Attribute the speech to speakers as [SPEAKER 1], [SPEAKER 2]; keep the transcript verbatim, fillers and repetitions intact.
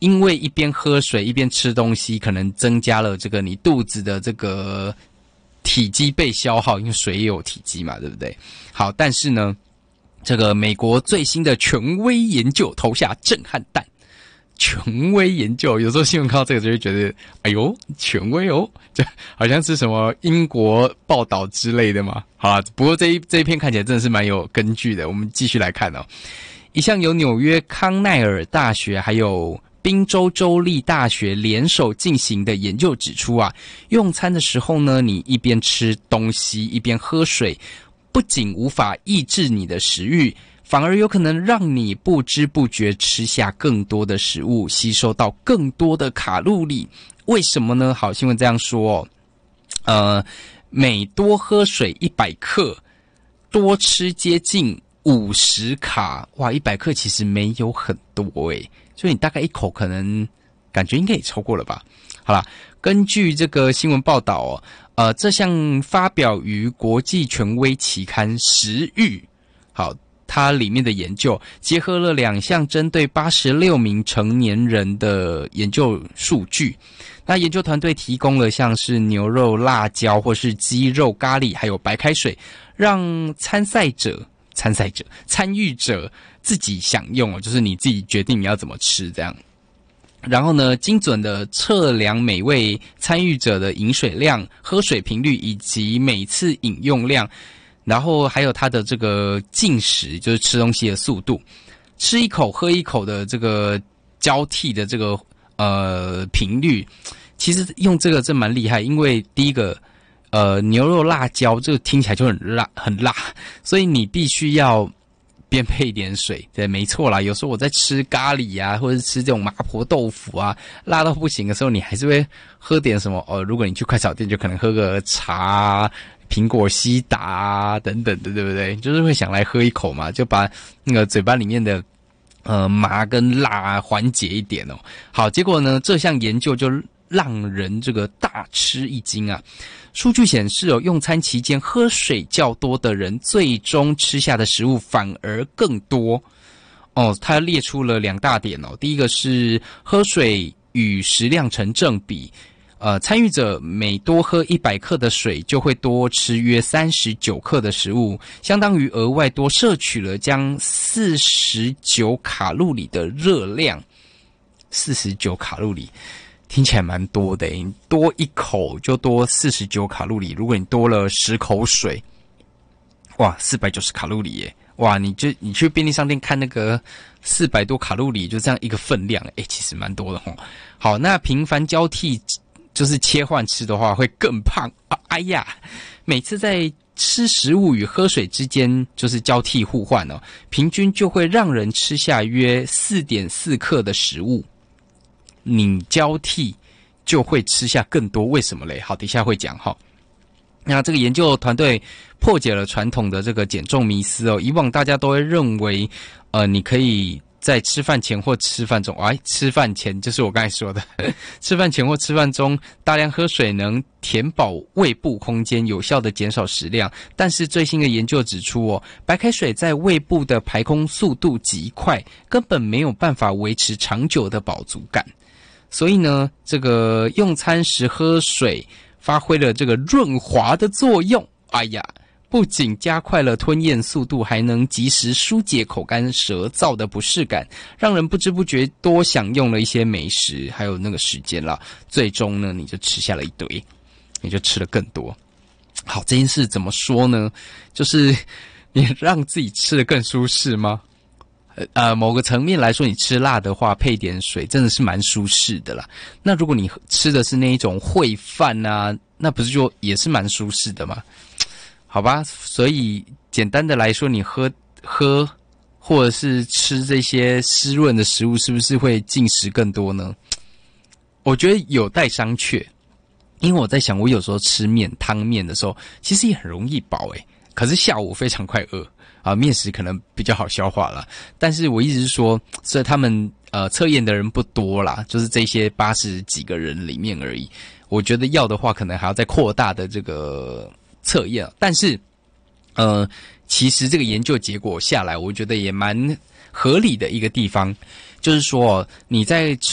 [SPEAKER 1] 因为一边喝水一边吃东西，可能增加了这个你肚子的这个体积被消耗，因为水也有体积嘛，对不对？好，但是呢，这个美国最新的权威研究投下震撼弹。权威研究，有时候新闻看到这个就会觉得，哎呦，权威哦，就好像是什么英国报道之类的嘛。好啦，不过这一这一篇看起来真的是蛮有根据的。我们继续来看哦，一项由纽约康奈尔大学还有宾州州立大学联手进行的研究指出啊，用餐的时候呢，你一边吃东西一边喝水，不仅无法抑制你的食欲，反而有可能让你不知不觉吃下更多的食物，吸收到更多的卡路里。为什么呢？好，新闻这样说哦，呃，每多喝水一百克，多吃接近五十卡。哇，一百克其实没有很多诶，所以你大概一口可能感觉应该也超过了吧。好啦，根据这个新闻报道哦，呃，这项发表于国际权威期刊《食欲》。好。它里面的研究结合了两项针对八十六名成年人的研究数据。那研究团队提供了像是牛肉、辣椒或是鸡肉、咖喱还有白开水，让参赛者、参赛者、参与者自己享用，就是你自己决定你要怎么吃这样。然后呢，精准的测量每位参与者的饮水量、喝水频率以及每次饮用量。然后还有它的这个进食，就是吃东西的速度，吃一口喝一口的这个交替的这个呃频率，其实用这个真蛮厉害，因为第一个呃牛肉辣椒这个听起来就很辣很辣，所以你必须要边配一点水。对，没错啦，有时候我在吃咖喱啊，或者是吃这种麻婆豆腐啊，辣到不行的时候，你还是会喝点什么哦。如果你去快炒店，就可能喝个茶啊。苹果西打啊等等的，对不对？就是会想来喝一口嘛，就把那个嘴巴里面的呃麻跟辣缓解一点哦。好，结果呢，这项研究就让人这个大吃一惊啊！数据显示哦，用餐期间喝水较多的人，最终吃下的食物反而更多哦。它列出了两大点哦，第一个是喝水与食量成正比。呃，参与者每多喝一百克的水，就会多吃约三十九克的食物，相当于额外多摄取了将四十九卡路里的热量。四十九卡路里听起来蛮多的，你多一口就多四十九卡路里。如果你多了十口水，哇，四百九十卡路里耶！哇，你就你去便利商店看那个四百多卡路里，就这样一个分量，诶，其实蛮多的齁。好，那频繁交替。就是切换吃的话会更胖啊！哎呀，每次在吃食物与喝水之间就是交替互换哦，平均就会让人吃下约 四点四克的食物。你交替就会吃下更多，为什么嘞？好，等一下会讲哈。那这个研究团队破解了传统的这个减重迷思哦，以往大家都会认为，呃，你可以。在吃饭前或吃饭中，哎，吃饭前就是我刚才说的，吃饭前或吃饭中大量喝水能填饱胃部空间，有效的减少食量。但是最新的研究指出哦，白开水在胃部的排空速度极快，根本没有办法维持长久的饱足感。所以呢，这个用餐时喝水发挥了这个润滑的作用。哎呀！不仅加快了吞咽速度，还能及时疏解口干舌燥的不适感，让人不知不觉多享用了一些美食，还有那个时间啦。最终呢，你就吃下了一堆，你就吃了更多。好，这件事怎么说呢？就是你让自己吃得更舒适吗？呃，某个层面来说，你吃辣的话，配点水真的是蛮舒适的啦。那如果你吃的是那一种烩饭啊，那不是就也是蛮舒适的吗？好吧，所以简单的来说，你喝喝或者是吃这些湿润的食物，是不是会进食更多呢？我觉得有待商榷，因为我在想，我有时候吃面汤面的时候，其实也很容易饱诶，可是下午非常快饿啊，面食可能比较好消化啦。但是我一直是说，所以他们呃测验的人不多啦，就是这些八十几个人里面而已。我觉得要的话，可能还要再扩大的这个。测验，但是，呃，其实这个研究结果下来，我觉得也蛮合理的一个地方，就是说，你在